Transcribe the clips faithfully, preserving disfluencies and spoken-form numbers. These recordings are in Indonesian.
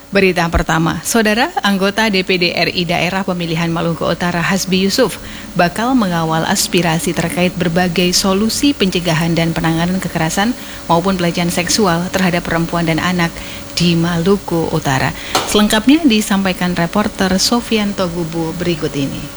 Berita pertama, Saudara, anggota D P D R I Daerah Pemilihan Maluku Utara Hasbi Yusuf bakal mengawal aspirasi terkait berbagai solusi pencegahan dan penanganan kekerasan maupun pelecehan seksual terhadap perempuan dan anak di Maluku Utara. Selengkapnya disampaikan reporter Sofian Togubu berikut ini.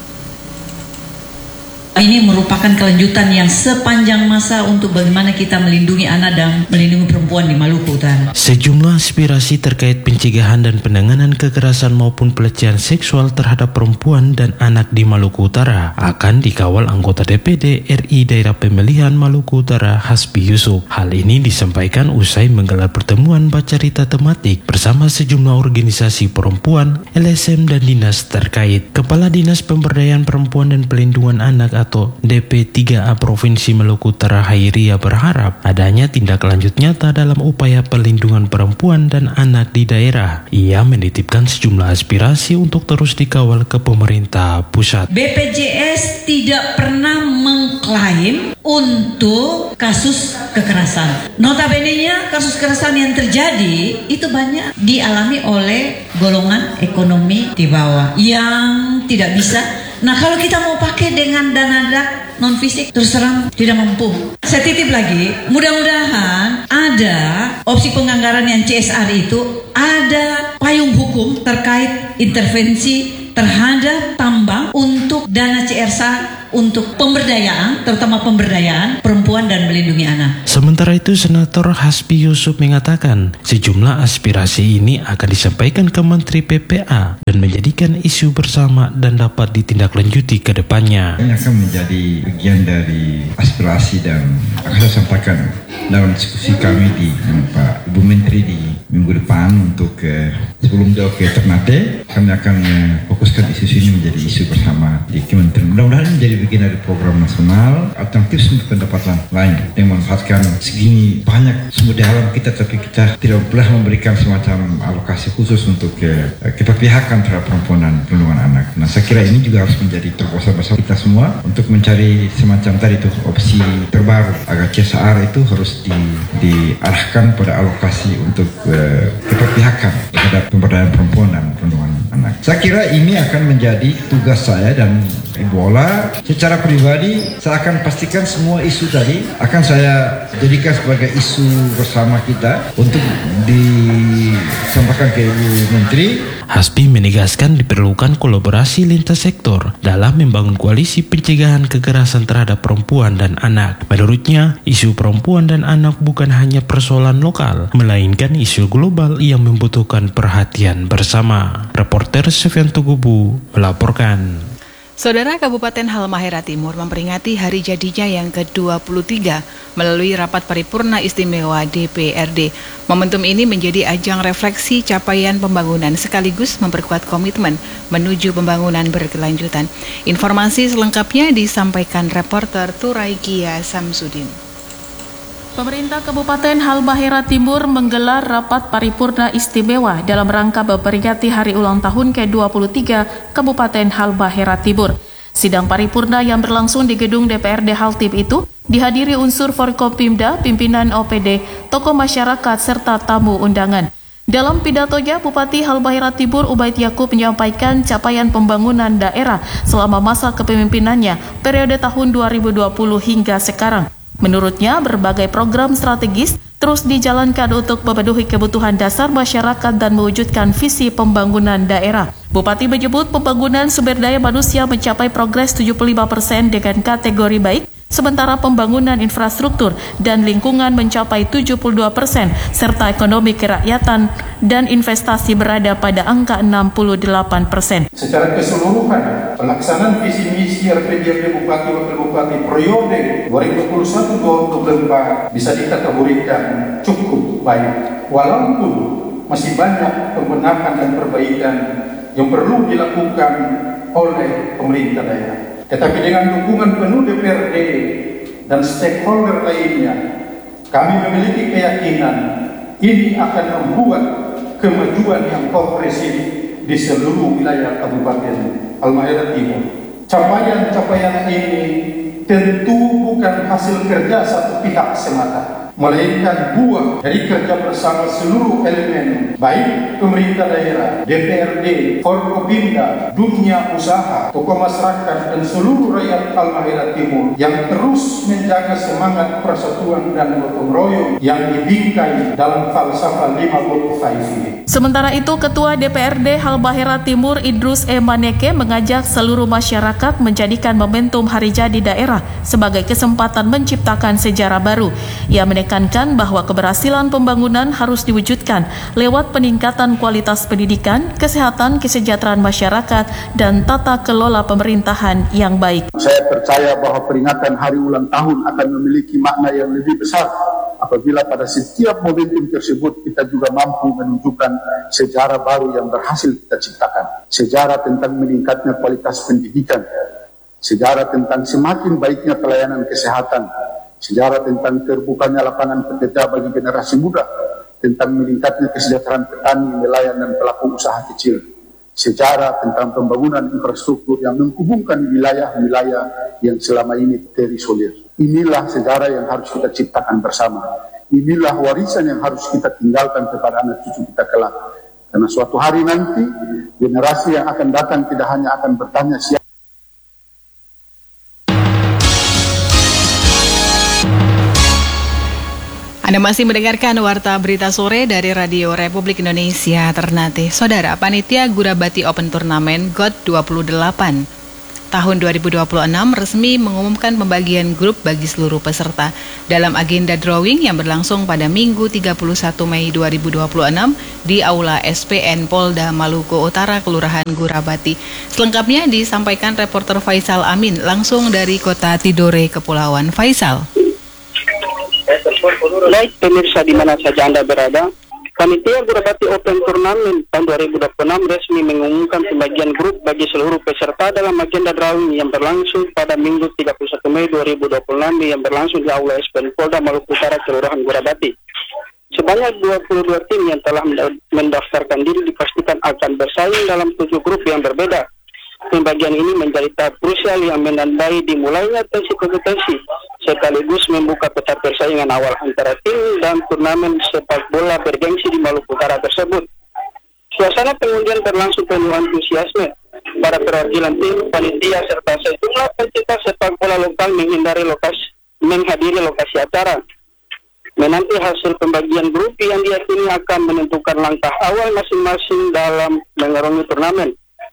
Ini merupakan kelanjutan yang sepanjang masa untuk bagaimana kita melindungi anak dan melindungi perempuan di Maluku Utara. Sejumlah aspirasi terkait pencegahan dan penanganan kekerasan maupun pelecehan seksual terhadap perempuan dan anak di Maluku Utara akan dikawal anggota D P D R I Daerah Pemilihan Maluku Utara Hasbi Yusuf. Hal ini disampaikan usai menggelar pertemuan baca cerita tematik bersama sejumlah organisasi perempuan, L S M dan dinas terkait. Kepala Dinas Pemberdayaan Perempuan dan Pelindungan Anak atau D P tiga A Provinsi Maluku Utara Hairia berharap adanya tindak lanjut nyata dalam upaya perlindungan perempuan dan anak di daerah. Ia menitipkan sejumlah aspirasi untuk terus dikawal ke pemerintah pusat. B P J S tidak pernah mengklaim untuk kasus kekerasan. Notabene-nya kasus kekerasan yang terjadi itu banyak dialami oleh golongan ekonomi di bawah yang tidak bisa. Nah, kalau kita mau pakai dengan dana non fisik, terus terang tidak mampu. Saya titip lagi, mudah-mudahan ada opsi penganggaran yang C S R itu ada payung hukum terkait intervensi terhadap tambang untuk dana C S R untuk pemberdayaan, terutama pemberdayaan perempuan dan melindungi anak. Sementara itu, Senator Hasbi Yusuf mengatakan sejumlah aspirasi ini akan disampaikan ke Menteri P P A dan menjadikan isu bersama dan dapat ditindaklanjuti ke depannya. Ini akan menjadi bagian dari aspirasi dan akan saya sampaikan dalam diskusi kami di Pak Ibu Menteri di minggu depan untuk uh, sebelum jauh ke Ternate, kami akan uh, fokuskan isu ini menjadi isu bersama di Kementerian. Mudah-mudahan menjadi bagian dari program nasional alternatif sumber pendapatan lain yang memanfaatkan segini banyak sumber daya alam kita, tapi kita tidak pernah memberikan semacam alokasi khusus untuk uh, keberpihakan terhadap perempuan dan perlindungan anak. Nah, saya kira ini juga harus menjadi terobosan bersama kita semua untuk mencari semacam tadi itu opsi terbaru agar C S R itu harus di, diarahkan pada alokasi untuk uh, keberpihakan terhadap pemberdayaan perempuan dan perlindungan anak. Saya kira ini akan menjadi tugas saya dan Ibu Ola. Secara pribadi, saya akan pastikan semua isu tadi akan saya jadikan sebagai isu bersama kita untuk disampaikan ke Ibu Menteri. Hasbi menegaskan diperlukan kolaborasi lintas sektor dalam membangun koalisi pencegahan kekerasan terhadap perempuan dan anak. Menurutnya, isu perempuan dan anak bukan hanya persoalan lokal, melainkan isu global yang membutuhkan perhatian bersama. Reporter Sofian Togubu melaporkan. Saudara, Kabupaten Halmahera Timur memperingati hari jadinya yang ke dua puluh tiga melalui rapat paripurna istimewa D P R D. Momentum ini menjadi ajang refleksi capaian pembangunan sekaligus memperkuat komitmen menuju pembangunan berkelanjutan. Informasi selengkapnya disampaikan reporter Turaikia Samsudin. Pemerintah Kabupaten Halmahera Timur menggelar rapat paripurna istimewa dalam rangka memperingati hari ulang tahun ke dua puluh tiga Kabupaten Halmahera Timur. Sidang paripurna yang berlangsung di gedung D P R D Haltim itu dihadiri unsur Forkopimda, pimpinan O P D, tokoh masyarakat, serta tamu undangan. Dalam pidatonya, Bupati Halmahera Timur Ubaid Yakub menyampaikan capaian pembangunan daerah selama masa kepemimpinannya periode tahun dua ribu dua puluh hingga sekarang. Menurutnya, berbagai program strategis terus dijalankan untuk memenuhi kebutuhan dasar masyarakat dan mewujudkan visi pembangunan daerah. Bupati menyebut pembangunan sumber daya manusia mencapai progres tujuh puluh lima persen dengan kategori baik, sementara pembangunan infrastruktur dan lingkungan mencapai tujuh puluh dua persen, serta ekonomi kerakyatan dan investasi berada pada angka enam puluh delapan persen. Secara keseluruhan, pelaksanaan visi misi R P D R D Bupati Wakil Bupati periode dua ribu dua puluh satu sampai dua ribu dua puluh empat bisa dikategorikan cukup baik, walaupun masih banyak pembenahan dan perbaikan yang perlu dilakukan oleh pemerintah daerah. Tetapi dengan dukungan penuh D P R D dan stakeholder lainnya, kami memiliki keyakinan ini akan membuat kemajuan yang progresif di seluruh wilayah Kabupaten Halmahera Timur. Capaian-capaian ini tentu bukan hasil kerja satu pihak semata, melainkan buah dari kerja bersama seluruh elemen, baik pemerintah daerah, D P R D, Forkopimda, dunia usaha, tokoh masyarakat, dan seluruh rakyat Halmahera Timur yang terus menjaga semangat persatuan dan gotong royong yang dibingkai dalam falsafah lima puluh lima ini. Sementara itu, Ketua D P R D Halmahera Timur Idrus E. Maneke mengajak seluruh masyarakat menjadikan momentum Hari Jadi Daerah sebagai kesempatan menciptakan sejarah baru. Ia menekankan bahwa keberhasilan pembangunan harus diwujudkan lewat peningkatan kualitas pendidikan, kesehatan, kesejahteraan masyarakat, dan tata kelola pemerintahan yang baik. Saya percaya bahwa peringatan hari ulang tahun akan memiliki makna yang lebih besar apabila pada setiap momentum tersebut kita juga mampu menunjukkan sejarah baru yang berhasil kita ciptakan. Sejarah tentang meningkatnya kualitas pendidikan, sejarah tentang semakin baiknya pelayanan kesehatan, sejarah tentang terbukanya lapangan pekerja bagi generasi muda, tentang meningkatnya kesejahteraan petani, nelayan, dan pelaku usaha kecil, sejarah tentang pembangunan infrastruktur yang menghubungkan wilayah-wilayah yang selama ini terisolir. Inilah sejarah yang harus kita ciptakan bersama. Inilah warisan yang harus kita tinggalkan kepada anak cucu kita kelak. Karena suatu hari nanti, generasi yang akan datang tidak hanya akan bertanya siapa. Anda masih mendengarkan Warta Berita Sore dari Radio Republik Indonesia Ternate. Saudara, Panitia Gurabati Open Turnamen G O T dua puluh delapan tahun dua ribu dua puluh enam resmi mengumumkan pembagian grup bagi seluruh peserta dalam agenda drawing yang berlangsung pada Minggu tiga puluh satu Mei dua ribu dua puluh enam di Aula S P N Polda Maluku Utara, Kelurahan Gurabati. Selengkapnya disampaikan reporter Faisal Amin langsung dari Kota Tidore, Kepulauan. Faisal. Baik pemirsa di mana saja Anda berada, Panitia Gurabati Open Turnamen tahun dua ribu dua puluh enam resmi mengumumkan pembagian grup bagi seluruh peserta dalam agenda drawing yang berlangsung pada Minggu tiga puluh satu Mei dua ribu dua puluh enam yang berlangsung di Aula S P N Polda Maluku Utara, Kelurahan Gurabati. Sebanyak dua puluh dua tim yang telah mendaftarkan diri dipastikan akan bersaing dalam tujuh grup yang berbeda. Pembagian ini menjadi tahap krusial yang menandai dimulainya tensi kompetensi sekaligus membuka peta persaingan awal antara tim dan turnamen sepak bola bergengsi di Maluku Utara tersebut. Suasana pengundian berlangsung penuh antusiasme. Para perwakilan tim, panitia serta sejumlah pencinta sepak bola lokal menghindari lokasi, menghadiri lokasi acara. Menanti hasil pembagian grup yang diyakini akan menentukan langkah awal masing-masing dalam mengarungi turnamen.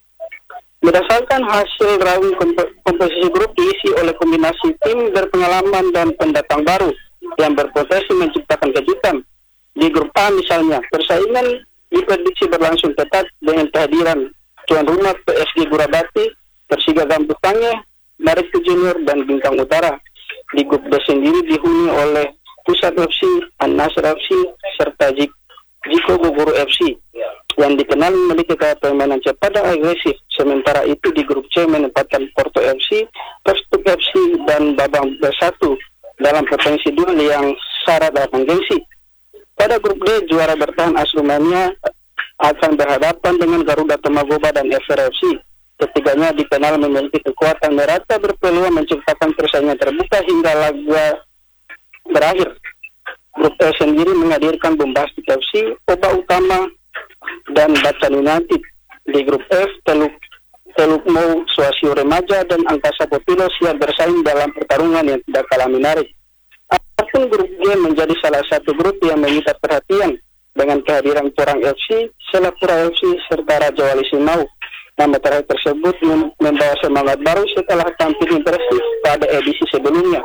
Berdasarkan hasil drawing komp- komposisi grup diisi oleh kombinasi tim berpengalaman dan pendatang baru yang berpotensi menciptakan kejutan. Di grup A misalnya, persaingan diprediksi berlangsung ketat dengan kehadiran tuan rumah P S G Gurabati, Persiga Gambut Tangeh, Barito Junior, dan Bintang Utara. Di grup B sendiri dihuni oleh Pusat F C, An-Nasr F C, serta Jiko Gogoro F C yang dikenal memiliki gaya permainan cepat dan agresif. Sementara itu di grup C menempatkan Porto F C, Perstuk F C, dan Babang Bersatu dalam potensi duel yang syarat dan gengsi. Pada grup D, juara bertahan AS Rumania akan berhadapan dengan Garuda Temagoba dan F R F C. Ketiganya dikenal memiliki kekuatan merata berpeluang menciptakan persaingan terbuka hingga laga berakhir. Grup E sendiri menghadirkan Bombastic F C, Oba Utama, dan Bacan United. Di grup F, Teluk Teluk Mau, Suasio Remaja, dan Angkasa Popilo siap bersaing dalam pertarungan yang tidak kalah menarik. Adapun grup G menjadi salah satu grup yang menyita perhatian dengan kehadiran Torang F C, Selapura F C, serta Raja Wali Simau. Nama terakhir tersebut membawa semangat baru setelah tampil impresif pada edisi sebelumnya.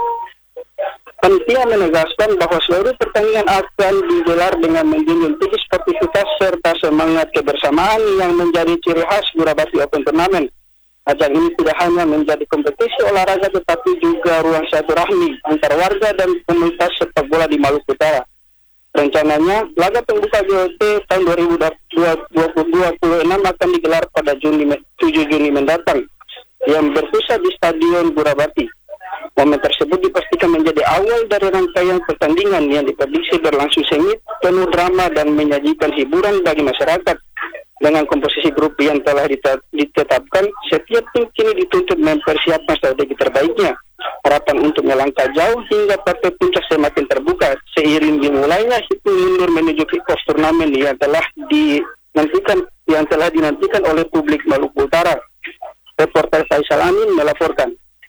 Panitia menegaskan bahwa seluruh pertandingan akan digelar dengan menjunjung tinggi sportivitas serta semangat kebersamaan yang menjadi ciri khas Gurabati Open Turnamen. Ajang ini tidak hanya menjadi kompetisi olahraga tetapi juga ruang silaturahmi antar warga dan komunitas sepak bola di Maluku Utara. Rencananya, laga pembuka G O T tahun dua ribu dua puluh enam akan digelar pada Juni, tujuh Juni mendatang yang berpusat di Stadion Gurabati. Momen tersebut dipastikan menjadi awal dari rangkaian pertandingan yang diprediksi berlangsung sengit, penuh drama, dan menyajikan hiburan bagi masyarakat. Dengan komposisi grup yang telah ditetapkan, setiap tim kini dituntut mempersiapkan strategi terbaiknya harapan untuk melangkah jauh hingga partai puncak semakin terbuka seiring dimulainya hitung mundur menuju kick-off turnamen yang telah dinantikan yang telah dinantikan oleh publik Maluku Utara. Reporter Faisal Amin melaporkan.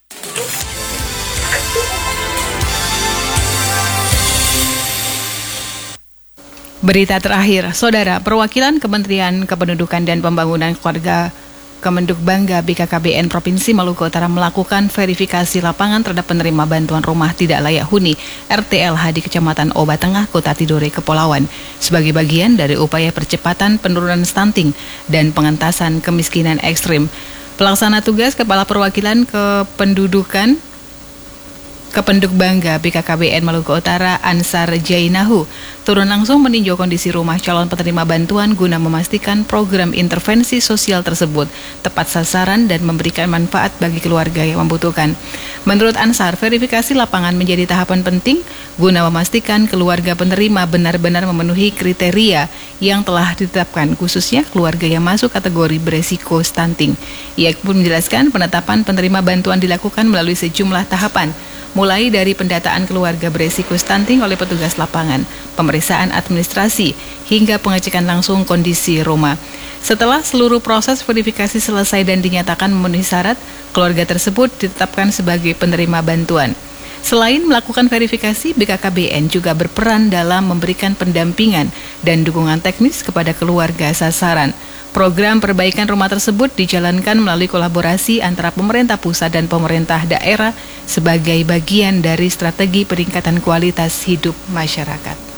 Berita terakhir, Saudara, perwakilan Kementerian Kependudukan dan Pembangunan Keluarga Kemenduk Bangga B K K B N Provinsi Maluku Utara melakukan verifikasi lapangan terhadap penerima bantuan rumah tidak layak huni R T L H di Kecamatan Oba Tengah, Kota Tidore, Kepulauan sebagai bagian dari upaya percepatan penurunan stunting dan pengentasan kemiskinan ekstrim. Pelaksana tugas Kepala Perwakilan Kependudukan Kependuk Bangga B K K B N Maluku Utara Ansar Jainahu turun langsung meninjau kondisi rumah calon penerima bantuan guna memastikan program intervensi sosial tersebut tepat sasaran dan memberikan manfaat bagi keluarga yang membutuhkan. Menurut Ansar, verifikasi lapangan menjadi tahapan penting guna memastikan keluarga penerima benar-benar memenuhi kriteria yang telah ditetapkan, khususnya keluarga yang masuk kategori beresiko stunting. Ia pun menjelaskan penetapan penerima bantuan dilakukan melalui sejumlah tahapan, mulai dari pendataan keluarga beresiko stunting oleh petugas lapangan, pemeriksaan administrasi, hingga pengecekan langsung kondisi rumah. Setelah seluruh proses verifikasi selesai dan dinyatakan memenuhi syarat, keluarga tersebut ditetapkan sebagai penerima bantuan. Selain melakukan verifikasi, B K K B N juga berperan dalam memberikan pendampingan dan dukungan teknis kepada keluarga sasaran. Program perbaikan rumah tersebut dijalankan melalui kolaborasi antara pemerintah pusat dan pemerintah daerah sebagai bagian dari strategi peningkatan kualitas hidup masyarakat.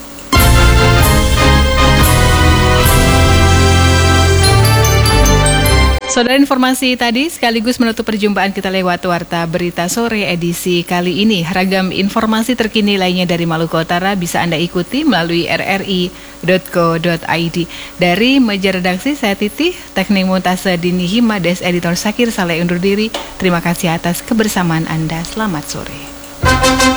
Saudara, informasi tadi sekaligus menutup perjumpaan kita lewat Warta Berita Sore edisi kali ini. Ragam informasi terkini lainnya dari Maluku Utara bisa Anda ikuti melalui r r i dot co dot i d. Dari meja redaksi, saya Titi, teknik Muntasa Dini Hima, Des Editor Sakir Saleh undur diri. Terima kasih atas kebersamaan Anda. Selamat sore.